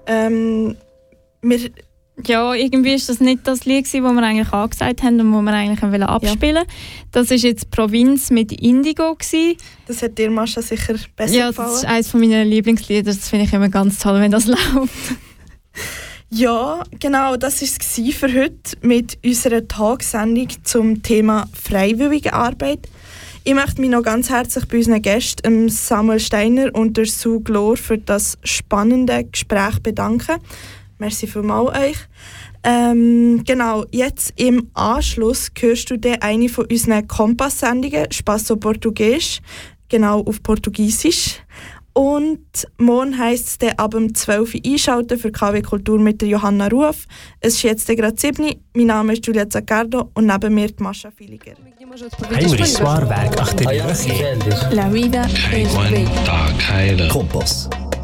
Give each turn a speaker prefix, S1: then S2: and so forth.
S1: Ja, irgendwie ist das nicht das Lied, das wir eigentlich angesagt haben und das wir eigentlich abspielen wollten. Das war jetzt «Provinz» mit Indigo.
S2: Das hat dir, Mascha, sicher besser gefallen?
S1: Ja, das ist eines meiner Lieblingslieder. Das finde ich immer ganz toll, wenn das läuft.
S2: Ja, genau, das war es für heute mit unserer Tagsendung zum Thema freiwillige Arbeit. Ich möchte mich noch ganz herzlich bei unseren Gästen, Samuel Steiner und der Sue Glor, für das spannende Gespräch bedanken. Merci vielmals euch. Genau, jetzt im Anschluss hörst du dann eine von unseren Kompass-Sendungen, Espaço Português, genau auf Portugiesisch. Und morgen heisst es dann ab 12 Uhr einschalten für KW Kultur mit der Johanna Ruf. Es ist jetzt gerade 7 Uhr. Mein Name ist Julia Zaccardo und neben mir die Mascha Filiger.
S3: Heinrich Soir, Werk 8.
S4: La vida es bella.
S3: Kompass.